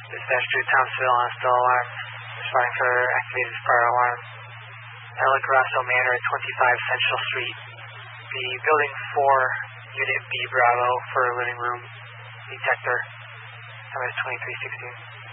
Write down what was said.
Dispatch to Thomasville on still alarm. Responding for activated fire alarm. El Grasso Manor at 25 Central Street. The building 4, Unit B Bravo for living room detector. Time is 23:16.